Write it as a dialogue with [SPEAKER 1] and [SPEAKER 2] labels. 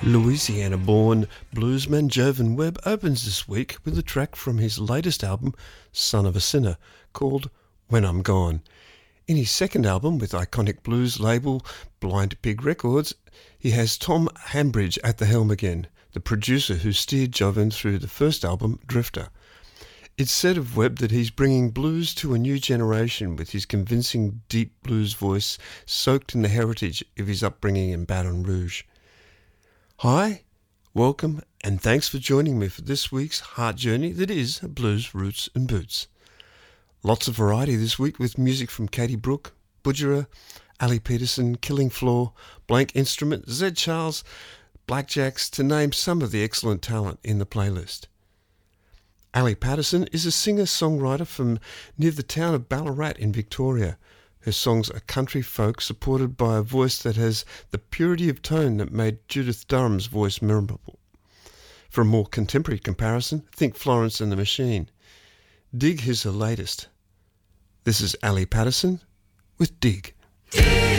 [SPEAKER 1] Louisiana-born bluesman Jovan Webb opens this week with a track from his latest album, Son of a Sinner, called When I'm Gone. In his second album with iconic blues label Blind Pig Records, he has Tom Hambridge at the helm again, the producer who steered Jovan through the first album, Drifter. It's said of Webb that he's bringing blues to a new generation with his convincing deep blues voice soaked in the heritage of his upbringing in Baton Rouge. Hi, welcome, and thanks for joining me for this week's heart journey that is Blues, Roots and Boots. Lots of variety this week with music from Katie Brooke, Budjerah, Ali Peterson, Killing Floor, Blank Instrument, Zed Charles, Blackjacks, to name some of the excellent talent in the playlist. Ali Patterson is a singer-songwriter from near the town of Ballarat in Victoria. Her songs are country folk supported by a voice that has the purity of tone that made Judith Durham's voice memorable. For a more contemporary comparison, think Florence and the Machine. Dig is her latest. This is Ali Patterson with Dig.